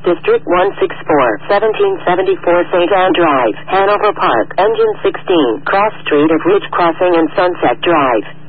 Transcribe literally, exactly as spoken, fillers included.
District one sixty-four, seventeen seventy-four Saint Anne Drive, Hanover Park, Engine sixteen, Cross Street of Ridge Crossing and Sunset Drive.